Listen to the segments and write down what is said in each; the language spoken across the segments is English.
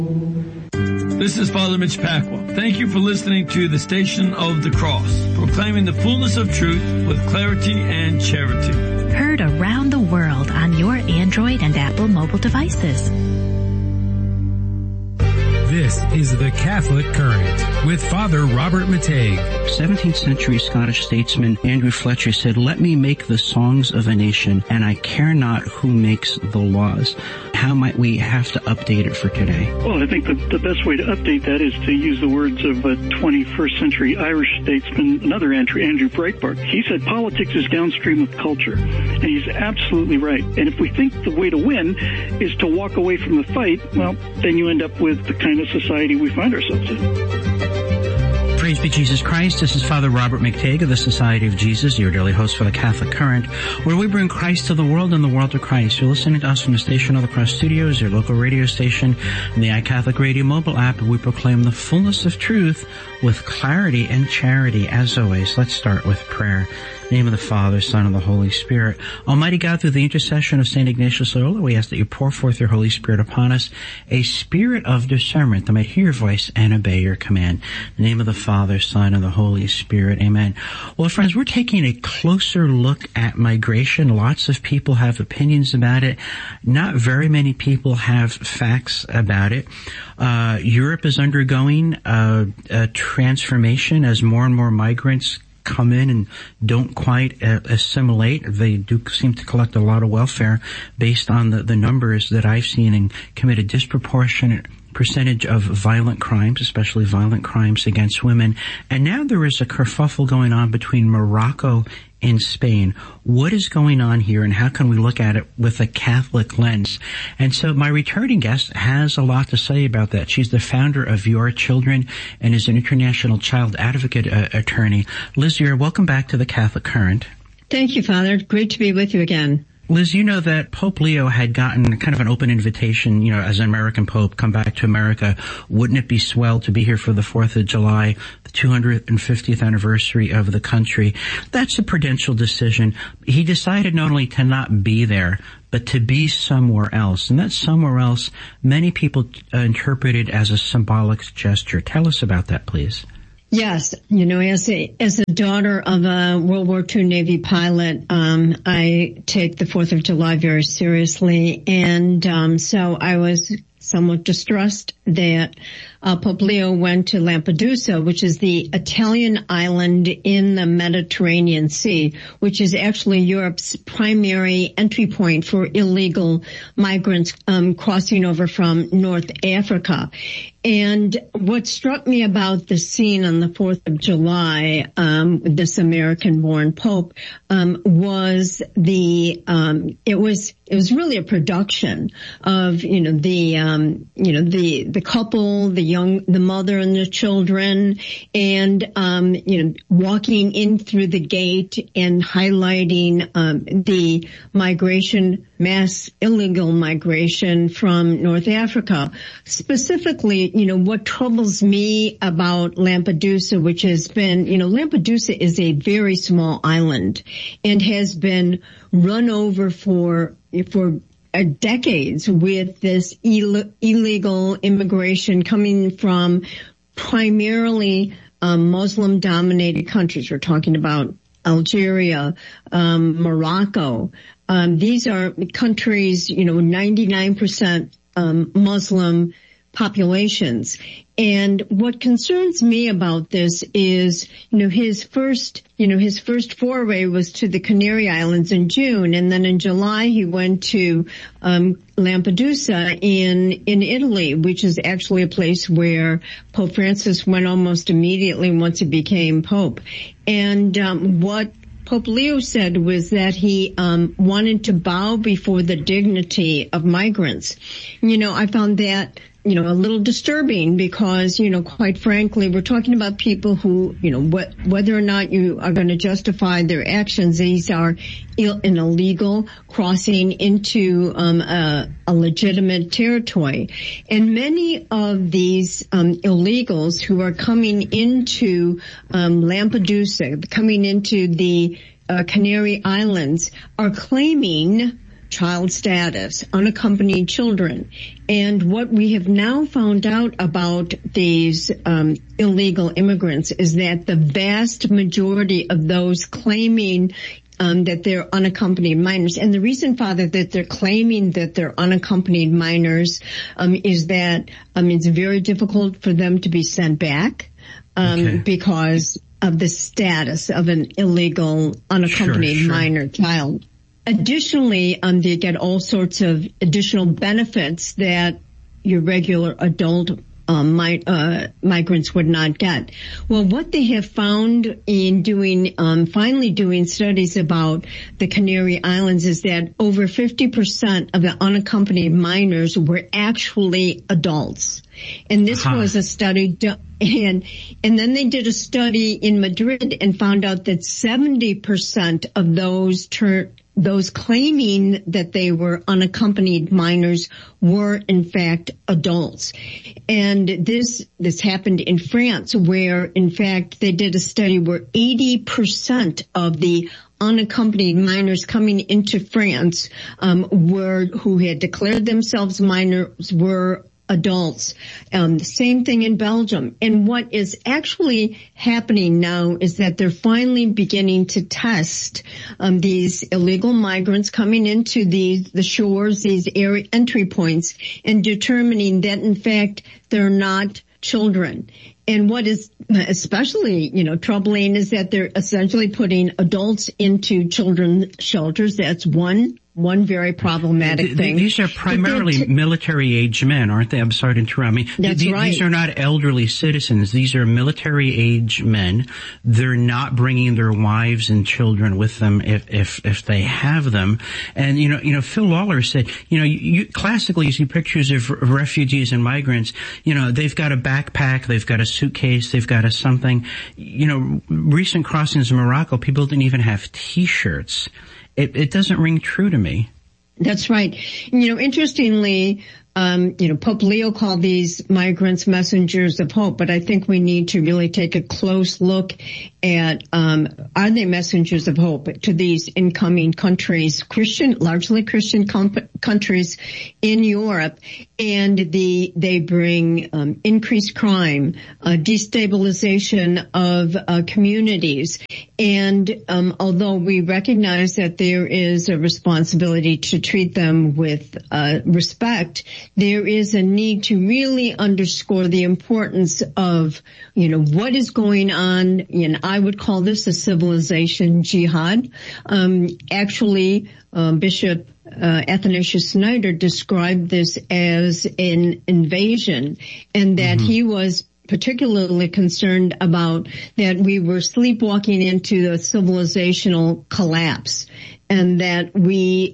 This is Father Mitch Pacwa. Thank you for listening to the Station of the Cross, proclaiming the fullness of truth with clarity and charity. Heard around the world on your Android and Apple mobile devices. This is the Catholic Current with Father Robert Matei. 17th century Scottish statesman Andrew Fletcher said, "Let me make the songs of a nation, and I care not who makes the laws." How might we have to update it for today? Well, I think the best way to update that is to use the words of a 21st century Irish statesman, another Andrew Breitbart. He said politics is downstream of culture, and he's absolutely right. And if we think the way to win is to walk away from the fight, well, then you end up with the kind of society we find ourselves in. Praise be Jesus Christ. This is Father Robert McTague of the Society of Jesus, your daily host for the Catholic Current, where we bring Christ to the world and the world to Christ. You're listening to us from the Station of the Cross Studios, your local radio station, and the iCatholic Radio mobile app. We proclaim the fullness of truth with clarity and charity. As always, let's start with prayer. In the name of the Father, Son, and the Holy Spirit. Almighty God, through the intercession of St. Ignatius Loyola, we ask that you pour forth your Holy Spirit upon us, a spirit of discernment that might hear your voice and obey your command. In the name of the Father, Son, and the Holy Spirit. Amen. Well, friends, we're taking a closer look at migration. Lots of people have opinions about it. Not very many people have facts about it. Europe is undergoing a transformation as more and more migrants come in and don't quite assimilate. They do seem to collect a lot of welfare based on the numbers that I've seen and commit a disproportionate percentage of violent crimes, especially violent crimes against women. And now there is a kerfuffle going on between Morocco and Spain. What is going on here, and how can we look at it with a Catholic lens? And so my returning guest has a lot to say about that. She's the founder of Your Children and is an international child advocate attorney. Liz, welcome back to the Catholic Current. Thank you, Father. Great to be with you again. Liz, you know that Pope Leo had gotten kind of an open invitation, as an American Pope, come back to America. Wouldn't it be swell to be here for the 4th of July, the 250th anniversary of the country? That's a prudential decision. He decided not only to not be there, but to be somewhere else. And that somewhere else, many people interpreted as a symbolic gesture. Tell us about that, please. Yes, as a daughter of a World War II Navy pilot, I take the 4th of July very seriously, and so I was somewhat distressed that Pope Leo went to Lampedusa, which is the Italian island in the Mediterranean Sea, which is actually Europe's primary entry point for illegal migrants crossing over from North Africa. And what struck me about the scene on the 4th of July, this American-born Pope, was it was really a production of, the couple, the mother and the children, and, walking in through the gate and highlighting, the illegal migration from North Africa. Specifically, what troubles me about Lampedusa, which has been, Lampedusa is a very small island and has been run over for decades with this illegal immigration coming from primarily Muslim-dominated countries. We're talking about Algeria, Morocco. These are countries, 99% Muslim populations. And what concerns me about this is, his first foray was to the Canary Islands in June, and then in July he went to Lampedusa in Italy, which is actually a place where Pope Francis went almost immediately once he became Pope. And what Pope Leo said was that he wanted to bow before the dignity of migrants. I found that a little disturbing because, quite frankly, we're talking about people who, whether or not you are going to justify their actions, these are an illegal crossing into a legitimate territory. And many of these illegals who are coming into Lampedusa, coming into the Canary Islands, are claiming child status, unaccompanied children. And what we have now found out about these illegal immigrants is that the vast majority of those claiming that they're unaccompanied minors. And the reason, Father, that they're claiming that they're unaccompanied minors is that it's very difficult for them to be sent back because of the status of an illegal unaccompanied minor child. Additionally, they get all sorts of additional benefits that your regular adult migrants would not get. Well, what they have found in doing, finally doing studies about the Canary Islands is that over 50% of the unaccompanied minors were actually adults. And this was a study done, and then they did a study in Madrid and found out that 70% of those claiming that they were unaccompanied minors were in fact adults. And this happened in France, where in fact they did a study where 80% of the unaccompanied minors coming into France who had declared themselves minors were adults. Same thing in Belgium. And what is actually happening now is that they're finally beginning to test these illegal migrants coming into the shores, these area entry points, and determining that in fact they're not children. And what is especially, troubling is that they're essentially putting adults into children's shelters. That's one very problematic thing. These are primarily military-age men, aren't they? I'm sorry to interrupt. That's right. These are not elderly citizens. These are military-age men. They're not bringing their wives and children with them if they have them. And, Phil Lawler said, classically you see pictures of refugees and migrants, they've got a backpack, they've got a suitcase, they've got a something. Recent crossings in Morocco, people didn't even have T-shirts. It doesn't ring true to me. That's right. Interestingly, Pope Leo called these migrants messengers of hope, but I think we need to really take a close look at, are they messengers of hope to these incoming countries, largely Christian countries in Europe, and they bring, increased crime, destabilization of, communities. And, although we recognize that there is a responsibility to treat them with, respect, there is a need to really underscore the importance of, what is going on. And I would call this a civilization jihad. Actually, Bishop Athanasius Schneider described this as an invasion, and that he was particularly concerned about that we were sleepwalking into the civilizational collapse, and that we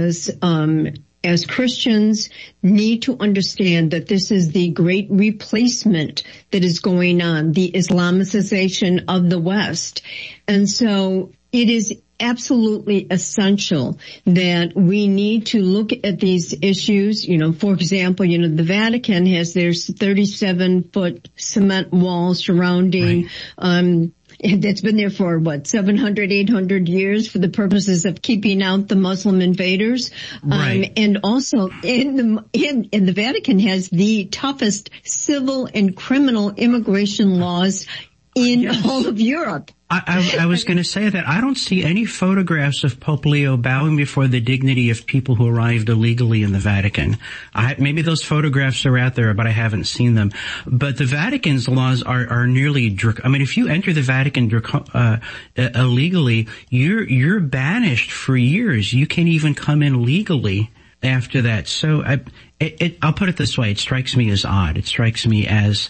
as Christians need to understand that this is the great replacement that is going on, the Islamicization of the West. And so it is absolutely essential that we need to look at these issues. For example, the Vatican has their 37-foot cement wall surrounding, that's been there for 700, 800 years for the purposes of keeping out the Muslim invaders. Right. And also the Vatican has the toughest civil and criminal immigration laws in all of Europe. I was going to say that I don't see any photographs of Pope Leo bowing before the dignity of people who arrived illegally in the Vatican. Maybe those photographs are out there, but I haven't seen them. But the Vatican's laws are nearly if you enter the Vatican illegally, you're banished for years. You can't even come in legally after that. So I'll put it this way: it strikes me as odd. It strikes me as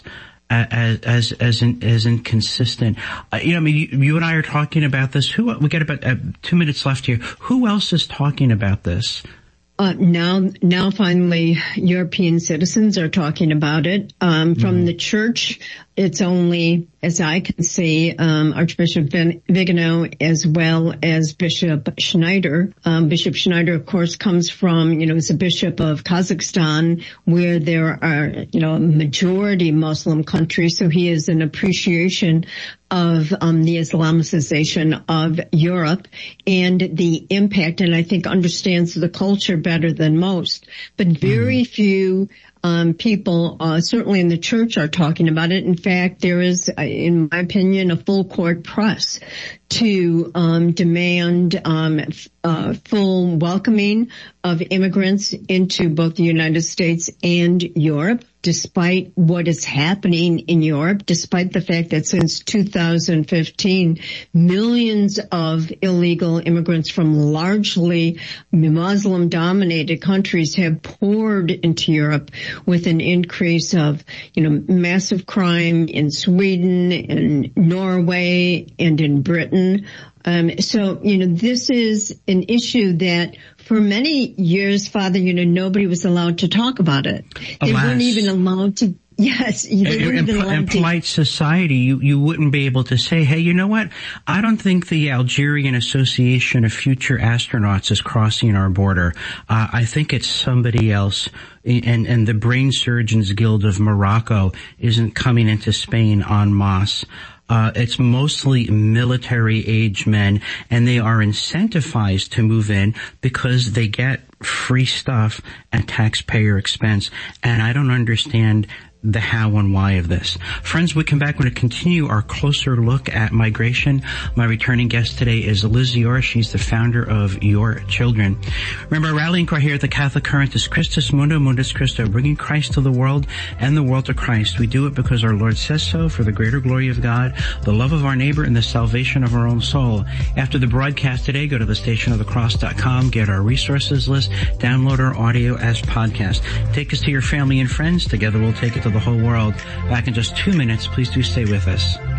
inconsistent. You and I are talking about this. We got about 2 minutes left here. Who else is talking about this? Now finally European citizens are talking about it. From the church, it's only, as I can see, Archbishop Vigano as well as Bishop Schneider. Bishop Schneider, of course, comes from, is a bishop of Kazakhstan, where there are, a majority Muslim country. So he has an appreciation of the Islamicization of Europe and the impact, and I think understands the culture better than most. But very few people, certainly in the church, are talking about it. In fact, there is, in my opinion, a full court press to demand full welcoming of immigrants into both the United States and Europe, despite what is happening in Europe, despite the fact that since 2015, millions of illegal immigrants from largely Muslim-dominated countries have poured into Europe, with an increase of, massive crime in Sweden and Norway and in Britain. So, this is an issue that for many years, Father, nobody was allowed to talk about it. They weren't even allowed to. Yes. In polite society, you wouldn't be able to say, hey, you know what? I don't think the Algerian Association of Future Astronauts is crossing our border. I think it's somebody else. And the Brain Surgeons Guild of Morocco isn't coming into Spain en masse. It's mostly military-age men, and they are incentivized to move in because they get free stuff at taxpayer expense. And I don't understand the how and why of this. Friends, we come back. We're going to continue our closer look at migration. My returning guest today is Liz Yorr. She's the founder of Your Children. Remember, our rallying cry here at the Catholic Current is Christus Mundo, Mundus Christo, bringing Christ to the world and the world to Christ. We do it because our Lord says so, for the greater glory of God, the love of our neighbor, and the salvation of our own soul. After the broadcast today, go to thestationofthecross.com, get our resources list, download our audio as podcast. Take us to your family and friends. Together we'll take it to the whole world. Back in just 2 minutes. Please do stay with us.